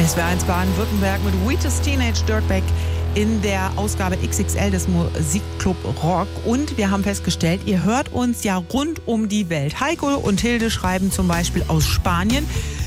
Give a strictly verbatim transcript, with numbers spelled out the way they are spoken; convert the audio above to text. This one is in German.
S W R eins Baden-Württemberg mit Wheatus Teenage Dirtbag in der Ausgabe X X L des Musikclub Rock. Und wir haben festgestellt, ihr hört uns ja rund um die Welt. Heiko und Hilde schreiben zum Beispiel aus Spanien.